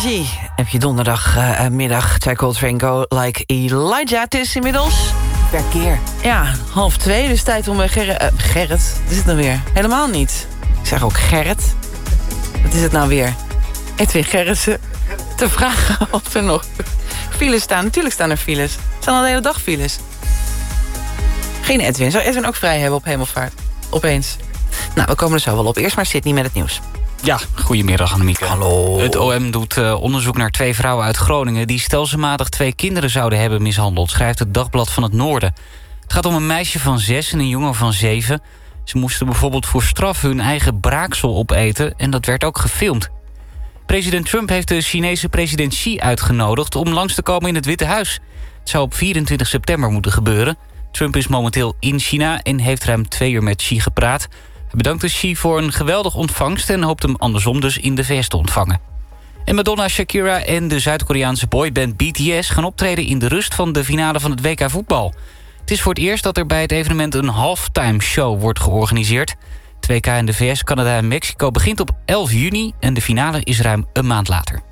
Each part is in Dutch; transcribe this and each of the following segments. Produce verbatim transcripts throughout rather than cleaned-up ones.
Energy. Heb je donderdagmiddag. Uh, Jack Coltrane Go Like Elijah. Het is inmiddels verkeer. Ja, half twee. Dus tijd om uh, Gerrit... Uh, Gerrit? Wat is het nou weer? Helemaal niet. Ik zeg ook Gerrit. Wat is het nou weer? Edwin Gerritsen. Te vragen of er nog files staan. Natuurlijk staan er files. Er staan al de hele dag files. Geen Edwin. Zou Edwin ook vrij hebben op Hemelvaart? Opeens. Nou, we komen er zo wel op. Eerst maar Sydney met het nieuws. Ja, goedemiddag Annemieke. Hallo. Het O M doet uh, onderzoek naar twee vrouwen uit Groningen... die stelselmatig twee kinderen zouden hebben mishandeld... schrijft het Dagblad van het Noorden. Het gaat om een meisje van zes en een jongen van zeven. Ze moesten bijvoorbeeld voor straf hun eigen braaksel opeten... en dat werd ook gefilmd. President Trump heeft de Chinese president Xi uitgenodigd... om langs te komen in het Witte Huis. Het zou op vierentwintig september moeten gebeuren. Trump is momenteel in China en heeft ruim twee uur met Xi gepraat... Hij bedankte Xi voor een geweldig ontvangst... en hoopt hem andersom dus in de V S te ontvangen. En Madonna, Shakira en de Zuid-Koreaanse boyband B T S... gaan optreden in de rust van de finale van het W K voetbal. Het is voor het eerst dat er bij het evenement een halftime show wordt georganiseerd. Het W K in de V S, Canada en Mexico begint op elf juni... en de finale is ruim een maand later.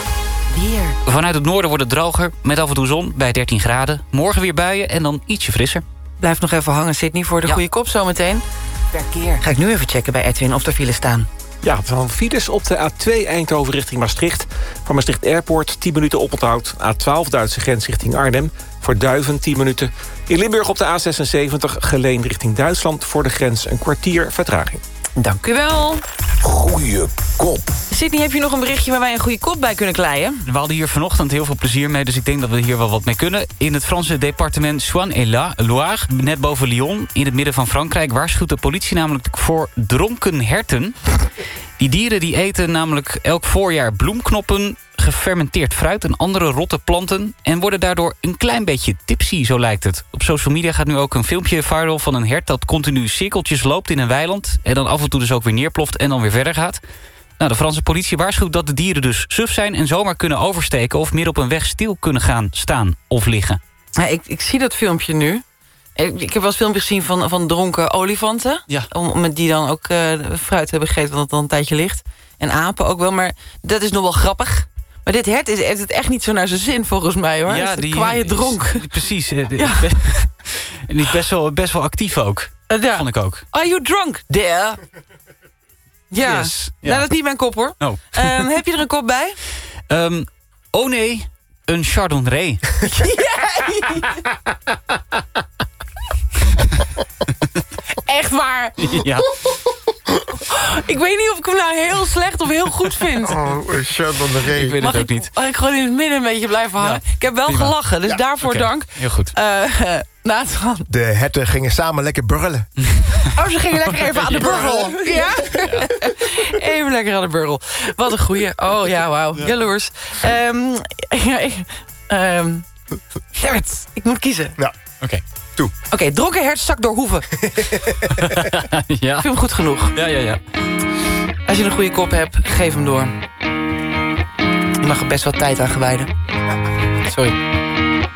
Weer. Vanuit het noorden wordt het droger, met af en toe zon bij dertien graden. Morgen weer buien en dan ietsje frisser. Blijf nog even hangen, Sydney, voor de ja. goede kop zometeen. Verkeer. Ga ik nu even checken bij Edwin of er files staan. Ja, het zijn files op de A twee Eindhoven richting Maastricht. Van Maastricht Airport tien minuten oponthoud. A twaalf Duitse grens richting Arnhem. Voor Duiven tien minuten. In Limburg op de A zesenzeventig Geleen richting Duitsland. Voor de grens een kwartier vertraging. Dank u wel. Goeie kop. Sydney, heb je nog een berichtje waar wij een goede kop bij kunnen kleien? We hadden hier vanochtend heel veel plezier mee, dus ik denk dat we hier wel wat mee kunnen. In het Franse departement Saône-et-Loire, net boven Lyon, in het midden van Frankrijk, waarschuwt de politie namelijk voor dronken herten. Die dieren die eten namelijk elk voorjaar bloemknoppen, gefermenteerd fruit en andere rotte planten... en worden daardoor een klein beetje tipsy, zo lijkt het. Op social media gaat nu ook een filmpje viral van een hert... dat continu cirkeltjes loopt in een weiland... en dan af en toe dus ook weer neerploft en dan weer verder gaat. Nou, de Franse politie waarschuwt dat de dieren dus suf zijn... en zomaar kunnen oversteken of midden op een weg stil kunnen gaan staan of liggen. Ja, ik, ik zie dat filmpje nu. Ik, ik heb wel eens filmpjes gezien van, van dronken olifanten. Ja. Om, met die dan ook uh, fruit hebben gegeten, want het dan een tijdje ligt. En apen ook wel, maar dat is nog wel grappig. Maar dit hert is, heeft het echt niet zo naar zijn zin, volgens mij, hoor. Ja, het is die kwaaie dronk. Is, precies. Ja. Ja. En die is best wel, best wel actief ook. Uh, ja. Vond ik ook. Are you drunk, there? Ja. Yes. Ja. Nou, dat is niet mijn kop, hoor. Oh. Um, heb je er een kop bij? Um, oh nee, een Chardonnay. Echt waar? Ja. Ik weet niet of ik hem nou heel slecht of heel goed vind. Oh, een Chardonnay. Ik weet Mag het ook ik, niet. mag ik gewoon in het midden een beetje blijven hangen? Ja. Ik heb wel Prima. gelachen, dus Ja. daarvoor Okay. dank. Heel goed. Uh, uh, Nathan. De herten gingen samen lekker burrelen. Oh, ze gingen lekker even aan de burgel. Ja? Even lekker aan de burgel. Wat een goeie. Oh ja, wauw. Ja. Jaloers. Um, ja, ik, um, Gerrit, ik moet kiezen. Ja, Oké. Okay. toe. Oké, okay, dronken hert stak door hoeven. Ja. Ik vind hem goed genoeg. Ja, ja, ja. Als je een goede kop hebt, geef hem door. Je mag er best wat tijd aan gewijden. Sorry.